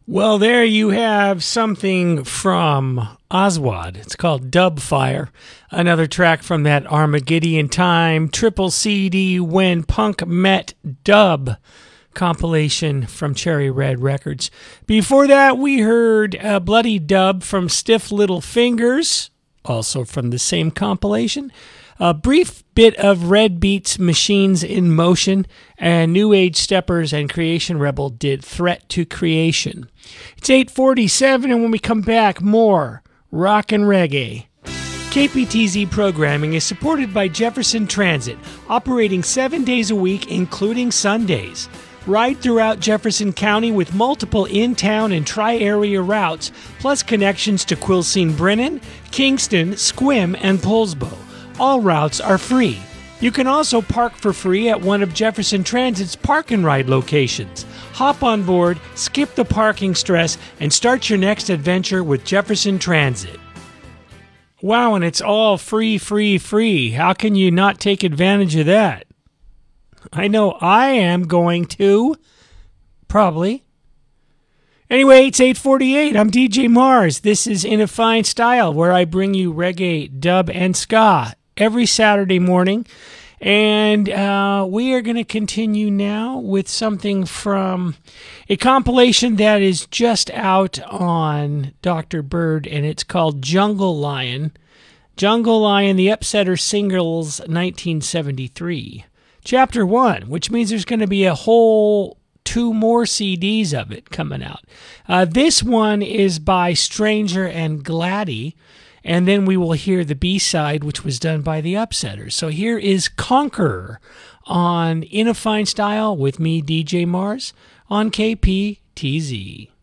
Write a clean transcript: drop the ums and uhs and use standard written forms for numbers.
Well, there you have something from Oswald. It's called Dub Fire. Another track from that Armageddon Time triple CD When Punk Met Dub compilation from Cherry Red Records. Before that, we heard Bloody Dub from Stiff Little Fingers, also from the same compilation. A brief bit of Red Beats Machines in Motion, and New Age Steppers and Creation Rebel did Threat to Creation. It's 8:47, and when we come back, more rock and reggae. KPTZ programming is supported by Jefferson Transit, operating 7 days a week, including Sundays. Ride throughout Jefferson County with multiple in-town and tri-area routes, plus connections to Quilcene Brennan, Kingston, Sequim, and Poulsbo. All routes are free. You can also park for free at one of Jefferson Transit's park and ride locations. Hop on board, skip the parking stress, and start your next adventure with Jefferson Transit. Wow, and it's all free, free, free. How can you not take advantage of that? I know I am going to. Probably. Anyway, it's 8:48. I'm DJ Mars. This is In a Fine Style, where I bring you reggae, dub, and ska every Saturday morning. And we are going to continue now with something from a compilation that is just out on Dr. Bird, and it's called Jungle Lion. Jungle Lion, the Upsetter Singles 1973. Chapter 1, which means there's going to be a whole 2 more CDs of it coming out. This one is by Stranger and Gladdy, and then we will hear the B-side, which was done by the Upsetters. So here is Conqueror on In a Fine Style with me, DJ Mars, on KPTZ.